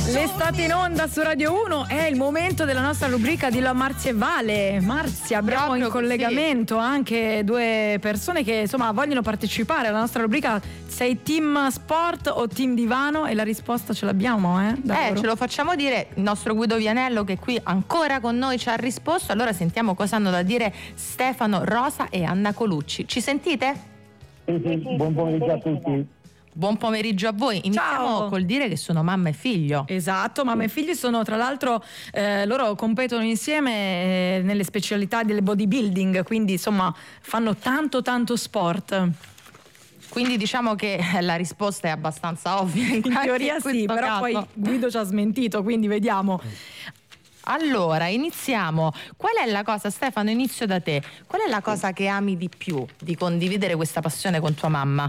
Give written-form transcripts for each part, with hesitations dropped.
L'estate in onda su Radio 1 è il momento della nostra rubrica Dillo a Marzia e Vale. Marzia, abbiamo Proprio in collegamento anche due persone che insomma vogliono partecipare alla nostra rubrica. Sei team sport o team divano? E la risposta ce l'abbiamo, ce lo facciamo dire. Il nostro Guido Vianello, che qui ancora con noi, ci ha risposto. Allora sentiamo cosa hanno da dire Stefano, Rosa e Anna Colucci. Ci sentite? Sì, buon pomeriggio a tutti. Buon pomeriggio a voi. Iniziamo col dire che sono mamma e figlio. Esatto, mamma e figli sono, tra l'altro, loro competono insieme nelle specialità del bodybuilding, quindi insomma fanno tanto sport. Quindi diciamo che la risposta è abbastanza ovvia. In teoria sì, però caso. poi Guido ci ha smentito, quindi vediamo. Allora, iniziamo. Qual è la cosa, Stefano, inizio da te. Qual è la cosa che ami di più di condividere questa passione con tua mamma?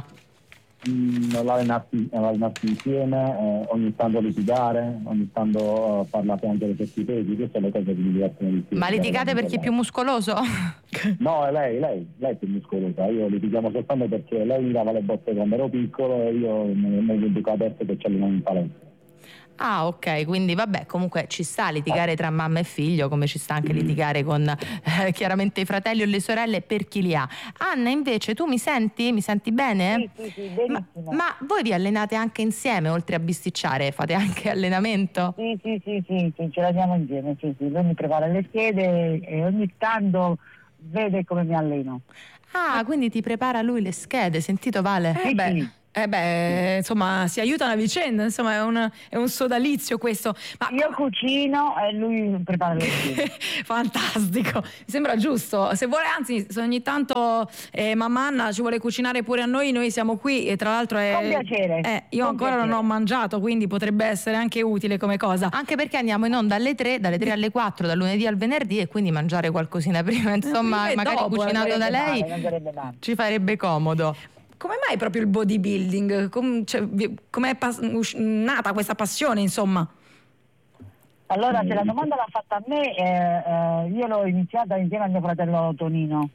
L'allenarsi insieme, ogni tanto litigare, ogni tanto parlare anche dei pesi, queste sono le cose che mi divertono di più. Ma litigate per chi è più muscoloso? No, è lei è più muscolosa. Io litighiamo soltanto perché lei mi dava le botte quando ero piccolo e io mi dico adesso che ci alleniamo in palestra. Ah, ok, quindi vabbè, comunque ci sta litigare tra mamma e figlio, come ci sta anche litigare con chiaramente i fratelli o le sorelle per chi li ha. Anna, invece, tu mi senti? Mi senti bene? Sì, benissimo. Ma voi vi allenate anche insieme, oltre a bisticciare? Fate anche allenamento? Sì, ce l'abbiamo insieme, sì. Lui mi prepara le schede e ogni tanto vede come mi alleno. Ah, quindi ti prepara lui le schede, sentito Vale? Sì. Insomma, si aiutano a vicenda, insomma, è un sodalizio questo. Ma io cucino e lui prepara le schede. Fantastico, mi sembra giusto. Se vuole, anzi, se ogni tanto mamma Anna ci vuole cucinare pure a noi siamo qui e tra l'altro con piacere. Io ancora non ho mangiato, quindi potrebbe essere anche utile come cosa. Anche perché andiamo in onda dalle 3 alle 4, dal lunedì al venerdì, e quindi mangiare qualcosina prima, insomma, magari dopo, cucinato da lei ci farebbe comodo. Come mai proprio il bodybuilding? Com'è nata questa passione, insomma? Allora, se la domanda l'ha fatta a me, io l'ho iniziata insieme a mio fratello Tonino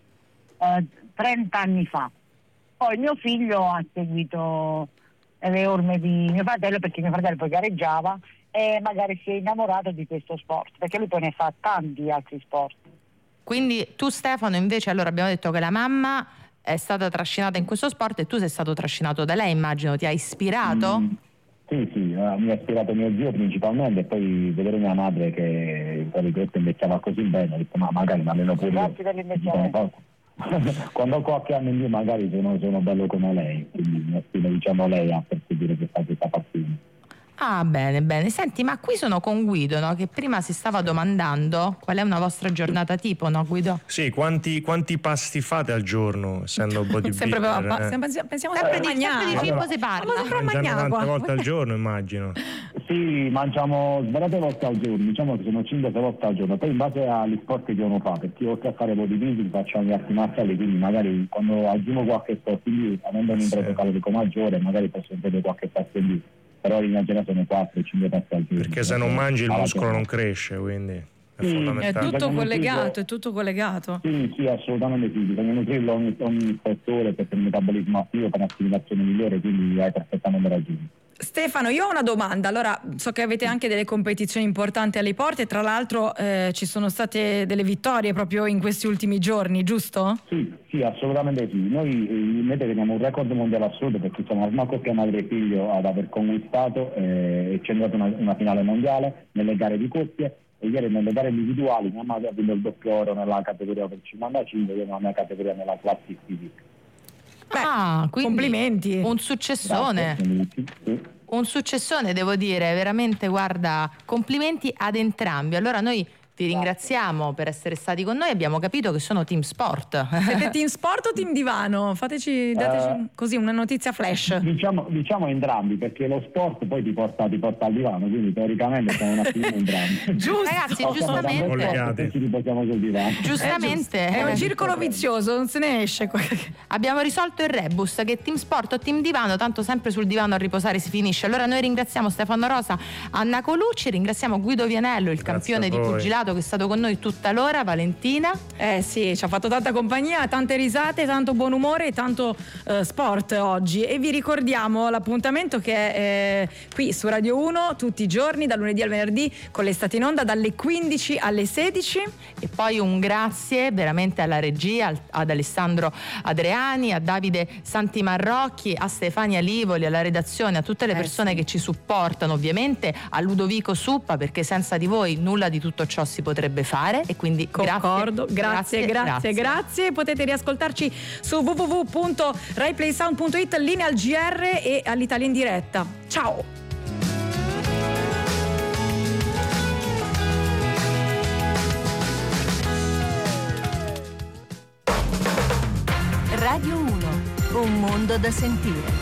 30 anni fa. Poi mio figlio ha seguito le orme di mio fratello, perché mio fratello poi gareggiava e magari si è innamorato di questo sport, perché lui poi ne fa tanti altri sport. Quindi tu, Stefano, invece, allora abbiamo detto che la mamma è stata trascinata in questo sport e tu sei stato trascinato da lei, immagino, ti ha ispirato? Sì, mi ha ispirato mio zio principalmente, e poi vedere mia madre che invecchiava così bene, ho detto ma magari mi alleno pure Grazie per l'invecchiamento. Quando ho qualche anno in più magari sono bello come lei, quindi mi ispiro, diciamo, lei a perseguire questa passione. Ah, bene. Senti, ma qui sono con Guido, no? Che prima si stava domandando qual è una vostra giornata tipo, no, Guido? Sì, quanti pasti fate al giorno, essendo bodybuilder? Pensiamo sempre sempre di cibo si parla. Mangiano tante volte al giorno, immagino. Sì, mangiamo svariate volte al giorno, diciamo che sono 5-6 volte al giorno, poi in base agli sport che uno fa, perché io oltre a fare bodybuilding faccio anche arti marziali, quindi magari quando aggiungo qualche sport in più, avendo un introito calorico maggiore, magari posso introdurre qualche passo in più. Però in genere sono 4-5 passi al giorno. Perché se non mangi il muscolo non cresce, quindi è fondamentale. È tutto collegato. Sì, assolutamente sì, bisogna nutrirlo ogni settore per il metabolismo attivo, per un'assimilazione migliore, quindi hai perfettamente ragione. Stefano, io ho una domanda. Allora, so che avete anche delle competizioni importanti alle porte, tra l'altro ci sono state delle vittorie proprio in questi ultimi giorni, giusto? Sì, assolutamente sì. Noi teniamo un record mondiale assoluto, perché siamo la prima coppia madre e figlio ad aver conquistato e c'è stata una finale mondiale nelle gare di coppie, e ieri nelle gare individuali mia madre ha vinto il doppio oro nella categoria per 55 e nella mia categoria nella Classic Physique. Quindi complimenti. Un successone. Sì. Un successone, devo dire, veramente, guarda, complimenti ad entrambi. Allora noi ti ringraziamo per essere stati con noi, abbiamo capito che sono team sport. Siete team sport o team divano? Dateci così una notizia flash. Diciamo entrambi, perché lo sport poi ti porta al divano, quindi teoricamente siamo un attimo entrambi. Giusto. Ragazzi, giustamente. Ci riposiamo sul divano. Giustamente. È un circolo vizioso, non se ne esce. Abbiamo risolto il rebus, che team sport o team divano, tanto sempre sul divano a riposare si finisce. Allora noi ringraziamo Stefano Rosa, Anna Colucci, ringraziamo Guido Vianello, il campione di pugilato Corrado che è stato con noi tutta l'ora. Valentina? Sì, ci ha fatto tanta compagnia, tante risate, tanto buon umore e tanto sport oggi. E vi ricordiamo l'appuntamento che è qui su Radio 1 tutti i giorni, dal lunedì al venerdì, con l'Estate in Onda dalle 15 alle 16. E poi un grazie veramente alla regia, ad Alessandro Adriani, a Davide Santimarrocchi, a Stefania Livoli, alla redazione, a tutte le persone che ci supportano, ovviamente a Ludovico Suppa, perché senza di voi nulla di tutto ciò si potrebbe fare. E quindi concordo, grazie. Potete riascoltarci su www.raiplaysound.it, linea al GR e all'Italia in diretta. Ciao. Radio 1, un mondo da sentire.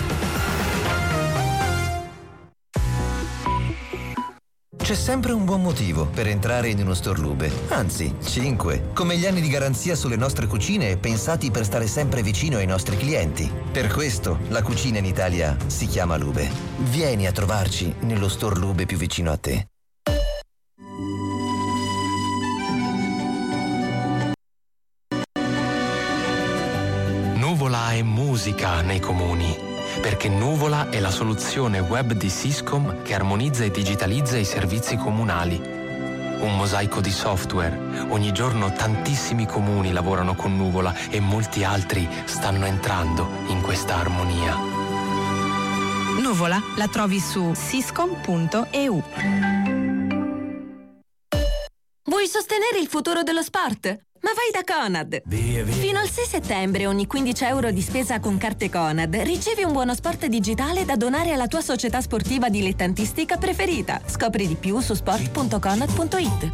C'è sempre un buon motivo per entrare in uno store Lube, anzi 5, come gli anni di garanzia sulle nostre cucine pensati per stare sempre vicino ai nostri clienti. Per questo la cucina in Italia si chiama Lube. Vieni a trovarci nello store Lube più vicino a te. Nuvola è musica nei comuni, perché Nuvola è la soluzione web di Syscom che armonizza e digitalizza i servizi comunali. Un mosaico di software. Ogni giorno tantissimi comuni lavorano con Nuvola e molti altri stanno entrando in questa armonia. Nuvola la trovi su syscom.eu. Vuoi sostenere il futuro dello sport? Ma vai da Conad! Fino al 6 settembre ogni 15 euro di spesa con carte Conad ricevi un buono sport digitale da donare alla tua società sportiva dilettantistica preferita. Scopri di più su sport.conad.it.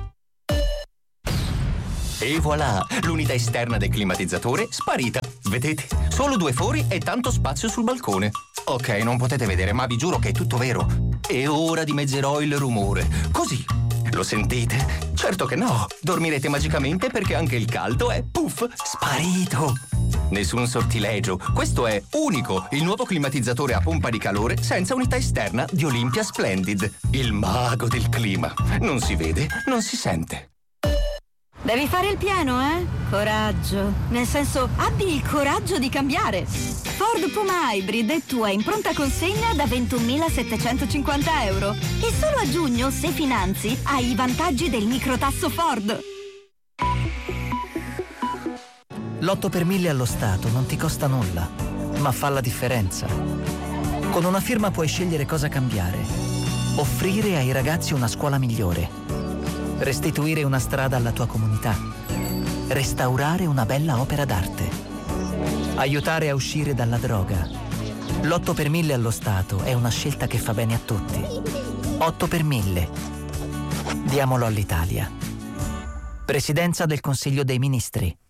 E voilà! L'unità esterna del climatizzatore sparita. Vedete? Solo 2 fori e tanto spazio sul balcone. Ok, non potete vedere, ma vi giuro che è tutto vero. E ora dimezzerò il rumore. Così. Lo sentite? Certo che no. Dormirete magicamente perché anche il caldo è, puff, sparito. Nessun sortilegio. Questo è unico, il nuovo climatizzatore a pompa di calore senza unità esterna di Olympia Splendid. Il mago del clima. Non si vede, non si sente. Devi fare il pieno, eh? Coraggio. Nel senso, abbi il coraggio di cambiare. Ford Puma Hybrid è tua in pronta consegna da 21.750 euro. E solo a giugno, se finanzi, hai i vantaggi del microtasso Ford. L'8 per 1000 allo Stato non ti costa nulla, ma fa la differenza. Con una firma puoi scegliere cosa cambiare. Offrire ai ragazzi una scuola migliore. Restituire una strada alla tua comunità. Restaurare una bella opera d'arte. Aiutare a uscire dalla droga. L'8 per 1000 allo Stato è una scelta che fa bene a tutti. 8 per 1000. Diamolo all'Italia. Presidenza del Consiglio dei Ministri.